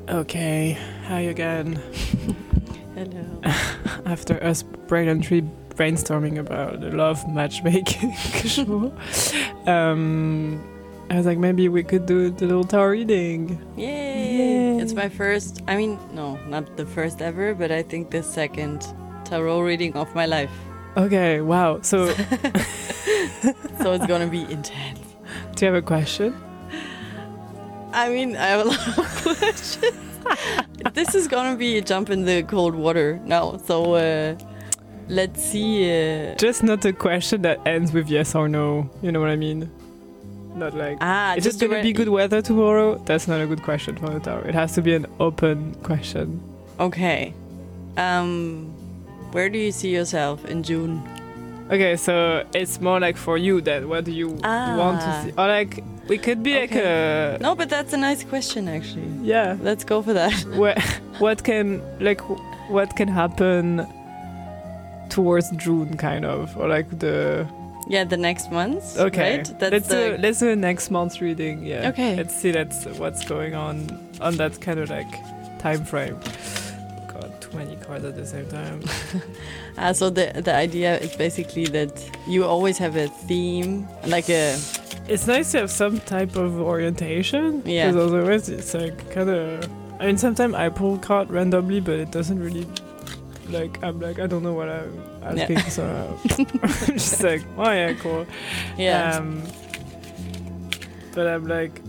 Okay, hi again. Hello. After us brilliantly brainstorming about the love matchmaking show, I was like, maybe we could do the little tarot reading. Yay! It's my first, no, not the first ever, but I think the second tarot reading of my life. Okay, wow. So, So it's gonna be intense. do you have a question? I have a lot of questions. This is gonna be a jump in the cold water now, so let's see. Just not a question that ends with yes or no. You know what I mean? Not like, is it going to be good weather tomorrow? That's not a good question for the tarot. It has to be an open question. Okay. Where do you see yourself in June? Okay, so it's more like for you then. What do you want to see? Or like, we could be like a... No, but that's a nice question actually. Yeah. Let's go for that. What can happen towards June, kind of, or like the next month. Okay, right? let's do a next month's reading. Yeah. Okay. Let's see what's going on that kind of like time frame. God, too many cards at the same time. So the idea is basically that you always have a theme, like a. It's nice to have some type of orientation. Yeah. Because otherwise it's like kind of. I mean, sometimes I pull card randomly, but it doesn't really. Like, I'm like, I don't know what I'm asking, so I'm just like, oh yeah, cool. Yeah. But I'm like...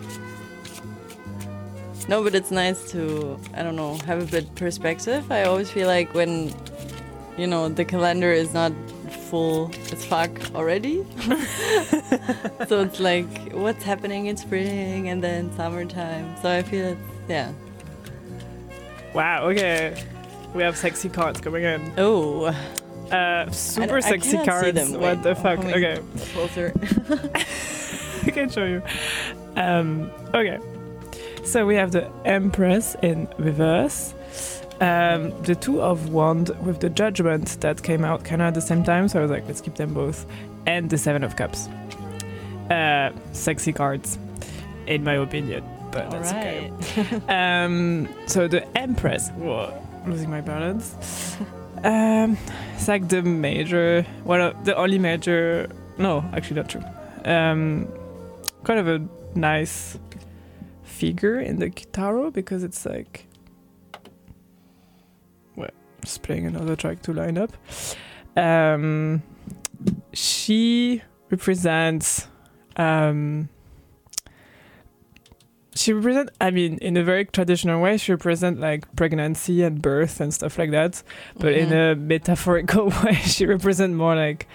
No, but it's nice to, I don't know, have a bit perspective. I always feel like when, the calendar is not full as fuck already. So it's like, what's happening in spring and then summertime. So I feel yeah. Wow, okay. We have sexy cards coming in. Oh. Super sexy cards. What Wait, the fuck? Okay. Closer. I can show you. Okay. So we have the Empress in reverse. The Two of Wands with the Judgment that came out kind of at the same time. So I was like, let's keep them both. And the Seven of Cups. Sexy cards, in my opinion. But that's okay. So the Empress... Whoa. Losing my balance. It's like the major, the only major. No, actually not true. Kind of a nice figure in the tarot because it's like, just playing another track to line up. She represents. In a very traditional way, she represents like pregnancy and birth and stuff like that. But in a metaphorical way, she represents more like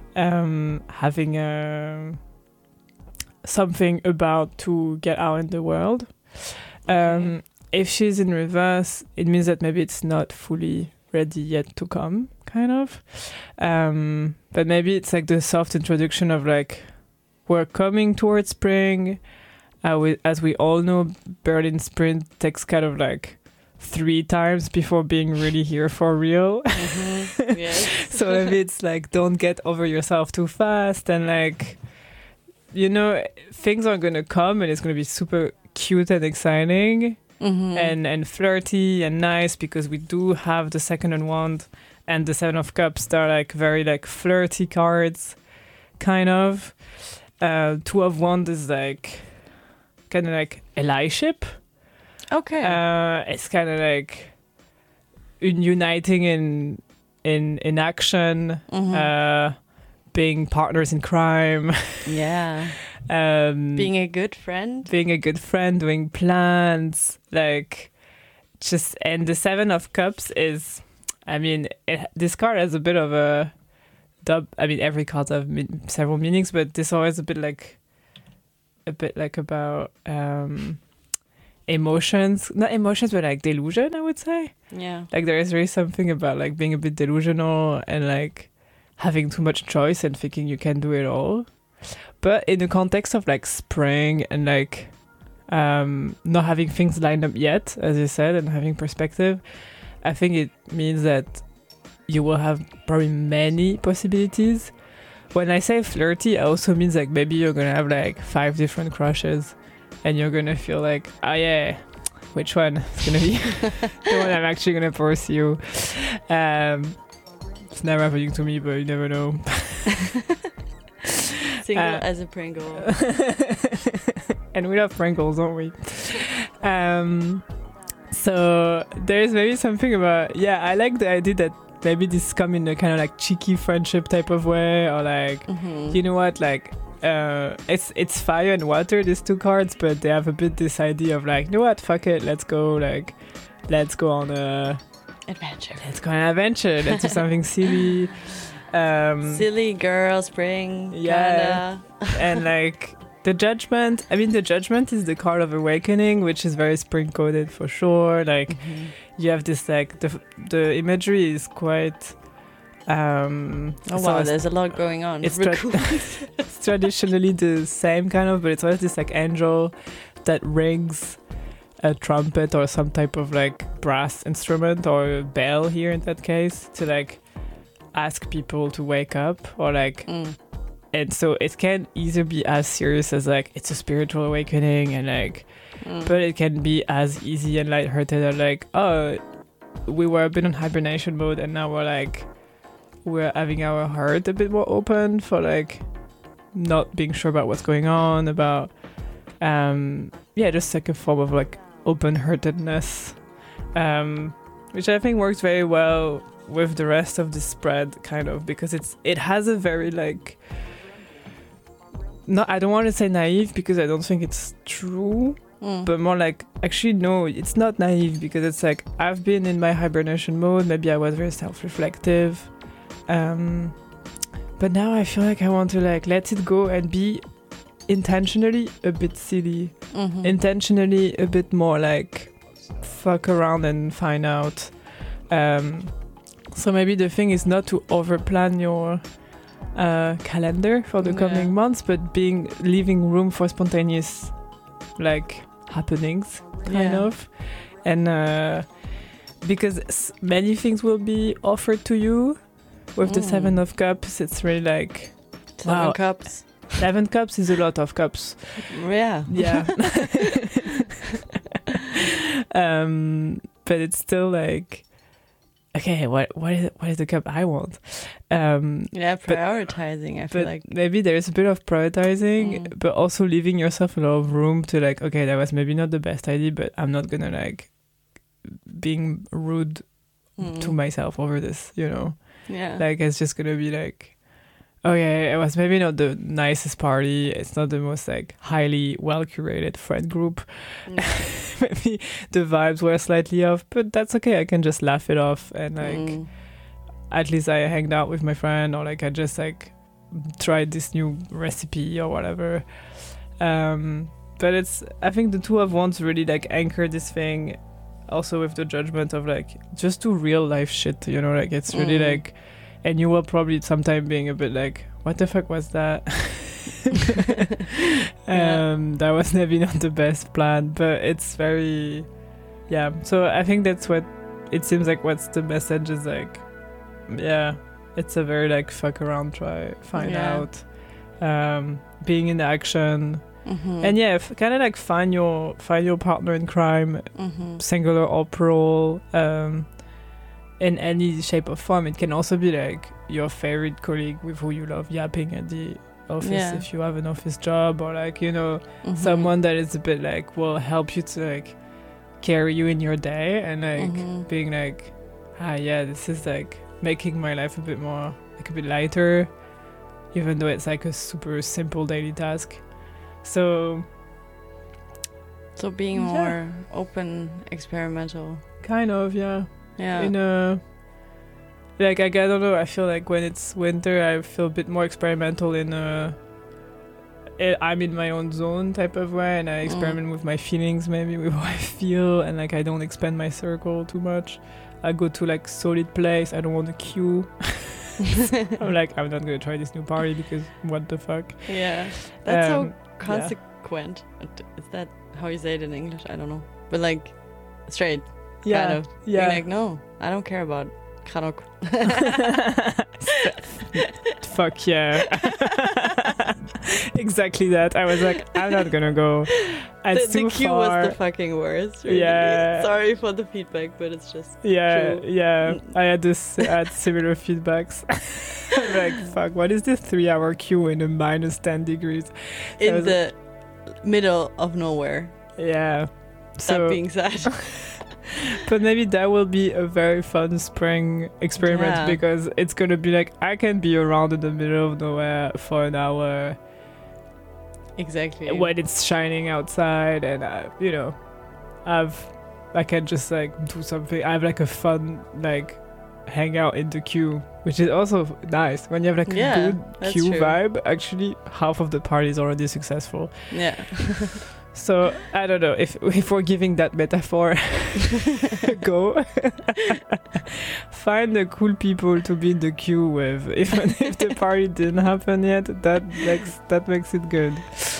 having something about to get out in the world. If she's in reverse, it means that maybe it's not fully ready yet to come, kind of. But maybe it's like the soft introduction of like, we're coming towards spring. As we all know, Berlin Spring takes kind of like 3 times before being really here for real. Mm-hmm. Yes. So maybe it's like, don't get over yourself too fast, and like, things are gonna come and it's gonna be super cute and exciting, and flirty and nice, because we do have the Second of Wands and the Seven of Cups. They're like very like flirty cards, kind of. Two of Wands is like kind of like allyship. Okay. It's kind of like uniting in action, being partners in crime. Yeah. Being a good friend, doing plans, like just. And the Seven of Cups is, this card has a bit of a every card has several meanings, but this always a bit like about emotions, not emotions, but like delusion, I would say. Yeah. Like there is really something about like being a bit delusional and like having too much choice and thinking you can do it all. But in the context of like spring and like not having things lined up yet, as you said, and having perspective, I think it means that you will have probably many possibilities. When I say flirty, it also means like maybe you're gonna have like 5 different crushes and you're gonna feel like, oh yeah, which one is gonna be the one I'm actually gonna pursue. It's never happening to me, but you never know. Single as a Pringle. And we love Pringles, don't we? So there's maybe something about, I like the idea that maybe this come in a kind of like cheeky friendship type of way, or like, you know what, like, it's fire and water, these two cards, but they have a bit this idea of like, you know what, fuck it, let's go on a adventure. Let's go on an adventure. Let's do something silly. Silly girl, spring, yeah, and like the Judgment. I mean, the Judgment is the card of awakening, which is very spring coded for sure. Like you have this like the imagery is quite. There's a lot going on. It's traditionally the same kind of, but it's always this like angel that rings a trumpet or some type of like brass instrument or a bell here in that case to like ask people to wake up or like and so it can either be as serious as like it's a spiritual awakening and like but it can be as easy and lighthearted as like, oh, we were a bit on hibernation mode and now we're having our heart a bit more open for like not being sure about what's going on, about just like a form of like open-heartedness, which I think works very well with the rest of the spread, kind of, because it has a very like, no, I don't want to say naive because I don't think it's true, but more like, actually no, it's not naive because it's like I've been in my hibernation mode, maybe I was very self-reflective, but now I feel like I want to like let it go and be intentionally a bit silly, intentionally a bit more like fuck around and find out. So maybe the thing is not to overplan your calendar for the coming months, but leaving room for spontaneous like happenings, kind of, and because many things will be offered to you with the 7 of Cups. It's really like 7 cups. 7 cups is a lot of cups. Yeah. But it's still like, okay, what is the cup I want? Prioritizing. I feel like maybe there's a bit of prioritizing, but also leaving yourself a lot of room to like, okay, that was maybe not the best idea, but I'm not gonna like being rude to myself over this, you know? Yeah. Like it's just gonna be like, okay, it was maybe not the nicest party. It's not the most like highly well curated friend group. Maybe the vibes were slightly off, but that's okay. I can just laugh it off and like at least I hanged out with my friend, or like I just like tried this new recipe or whatever. But I think the 2 of Wands really like anchor this thing. Also with the Judgment of like just do real life shit, you know, like it's really like. And you will probably sometime being a bit like, what the fuck was that? That was maybe not the best plan, but it's very, So I think that's what it seems like. What's the message is like, it's a very like fuck around, try, find out, being in action, and kind of like find your partner in crime, singular or plural. In any shape or form. It can also be like your favorite colleague with who you love yapping at the office if you have an office job, or like, you know, someone that is a bit like will help you to like carry you in your day and like being like, this is like making my life a bit more like a bit lighter, even though it's like a super simple daily task. So being more open, experimental, kind of, Yeah. In a like I don't know. I feel like when it's winter, I feel a bit more experimental. I'm in my own zone type of way, and I experiment with my feelings, maybe with how I feel, and like I don't expand my circle too much. I go to like solid place. I don't want a queue. I'm like, I'm not gonna try this new party because what the fuck. Yeah, that's so consequent. Is that how you say it in English? I don't know, but like straight. Kind of. Yeah. Being like, no, I don't care about Kranok. Fuck yeah. Exactly that. I was like, I'm not gonna go. It's the too queue far. was the fucking worst. Really. Yeah. Sorry for the feedback, but it's just Yeah, true. yeah. I had similar feedbacks. I'm like, fuck, what is this 3-hour queue in a minus 10 degrees? In was- the middle of nowhere. Yeah. That So, being said, but maybe that will be a very fun spring experiment Yeah. because it's gonna be like I can be around in the middle of nowhere for an hour exactly. when it's shining outside, and I can just like do something. I have like a fun like hangout in the queue, which is also nice when you have like Yeah, a good that's queue true. vibe. Actually, half of the party is already successful. Yeah. So I don't know if we're giving that metaphor a go. Find the cool people to be in the queue with, even if the party didn't happen yet. That makes it good.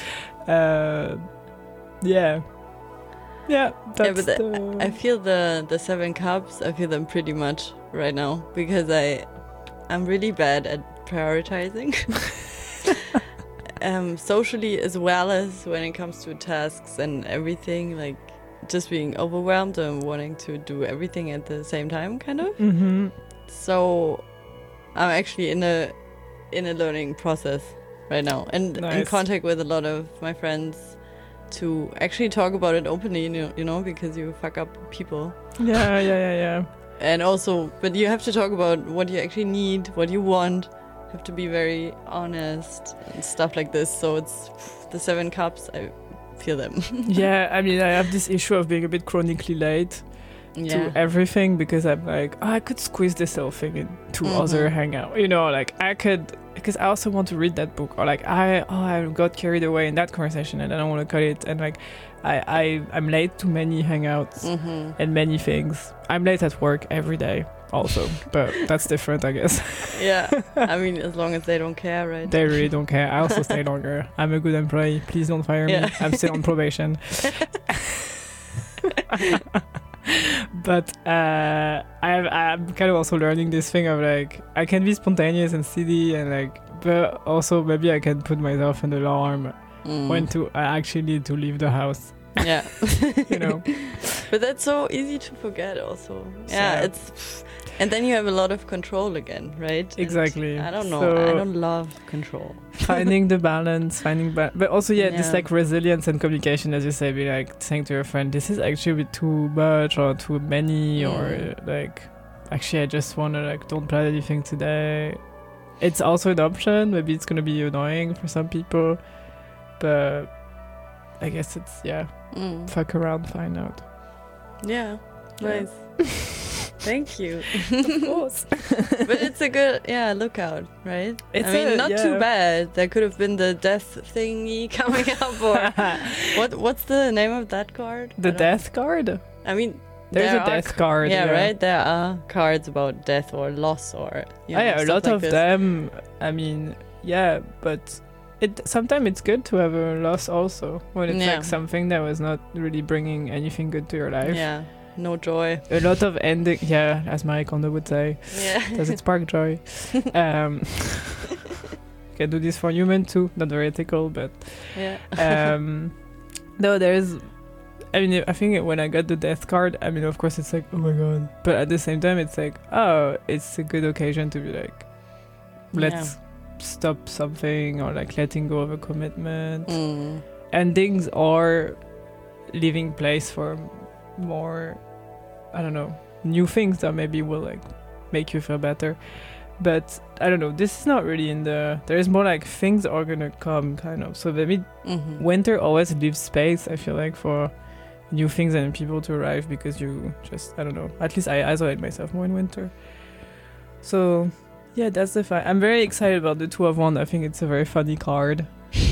Yeah. That's but I feel the 7 cups. I feel them pretty much right now because I'm really bad at prioritizing. Socially as well as when it comes to tasks and everything, like just being overwhelmed and wanting to do everything at the same time, kind of. Mm-hmm. So I'm actually in a learning process right now, and in Nice. contact with a lot of my friends to actually talk about it openly, you know, because you fuck up people. Yeah. And also, but you have to talk about what you actually need, what you want. Have to be very honest and stuff like this. So it's the 7 cups. I feel them. Yeah, I mean, I have this issue of being a bit chronically late to everything because I'm like, I could squeeze this little thing into other hangout. You know, like I could, because I also want to read that book, or like I got carried away in that conversation and I don't want to cut it. And like I'm late to many hangouts and many things. I'm late at work every day also, but that's different, I guess. Yeah. I mean, as long as they don't care, right? They really don't care. I also stay longer. I'm a good employee. Please don't fire me. Yeah. I'm still on probation. But I'm kind of also learning this thing of like I can be spontaneous and silly and like, but also maybe I can put myself an alarm when I actually need to leave the house. Yeah. You know. But that's so easy to forget also. Yeah, So- it's and then you have a lot of control again, right? And Exactly. I don't know. So- I don't love control. Finding the balance, but also this Yeah. like resilience and communication, as you say, be like saying to your friend, this is actually a bit too much or too many, or like actually I just want to like don't plan anything today. It's also an option. Maybe it's gonna be annoying for some people, but I guess it's fuck around, find out. Yeah. Yeah. Nice. Thank you. Of course. But it's a good lookout, right? It's I mean, not too yeah. bad. There could have been the death thingy coming up, or what's the name of that card? The I don't- death card. I mean, There's there a are death card. Yeah, right. There are cards about death or loss or you know, A stuff lot like of this. them. I mean, yeah, but sometimes it's good to have a loss also when it's Yeah. like something that was not really bringing anything good to your life. Yeah, no joy. A lot of ending. Yeah, as Marie Kondo would say, Yeah. does it spark joy? Can do this for human too. Not very ethical, but Yeah. no, I mean, I think when I got the death card, I mean, of course, it's like, oh my god. But at the same time, it's like, oh, it's a good occasion to be like, let's stop something, or like letting go of a commitment. Mm. Endings are leaving place for more, I don't know, new things that maybe will like make you feel better. But I don't know, this is not really there's more like things are gonna come kind of. So maybe Mhm. winter always leaves space, I feel like, for new things and people to arrive, because you just, I don't know, at least I isolate myself more in winter. So yeah, that's the fact. I'm very excited about the Two of Wands. I think it's a very funny card.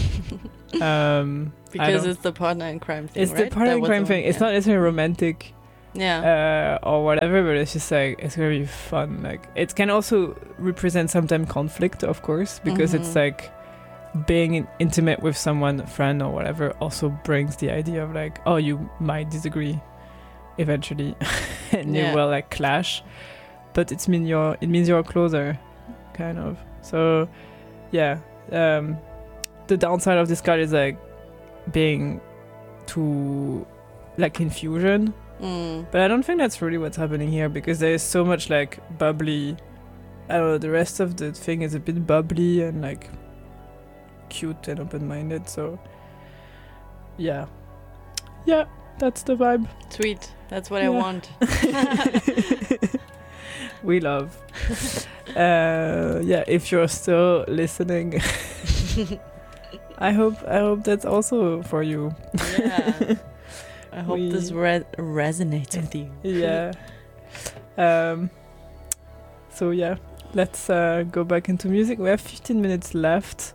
Because it's the partner in crime thing. It's right? the partner That in was crime the thing. one, It's not necessarily romantic Yeah. or whatever, but it's just like, it's gonna be fun. Like, it can also represent sometimes conflict, of course, because it's like being intimate with someone, a friend or whatever, also brings the idea of like, oh, you might disagree eventually and you will like clash, but it means you're closer, kind of. So yeah, the downside of this card is like being too like infusion. But I don't think that's really what's happening here, because there is so much like bubbly. I don't know, the rest of the thing is a bit bubbly and like cute and open-minded, so yeah, that's the vibe. Sweet. That's what I want. We love. If you're still listening, I hope that's also for you. Yeah. I hope this resonates with you. Yeah. So yeah, let's go back into music. We have 15 minutes left.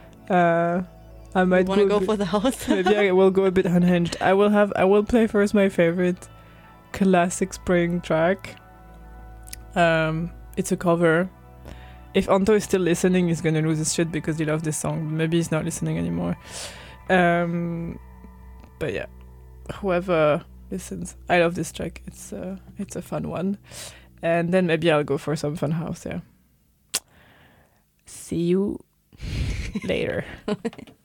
I might want to go for the house. Maybe I will go a bit unhinged. I will play first my favorite classic spring track. It's a cover. If Anto is still listening, he's gonna lose his shit because he loves this song. Maybe he's not listening anymore. But yeah, whoever listens, I love this track. It's a fun one. And then maybe I'll go for some fun house. Yeah. See you later.